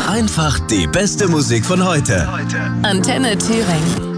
Einfach die beste Musik von heute. Antenne Thüringen.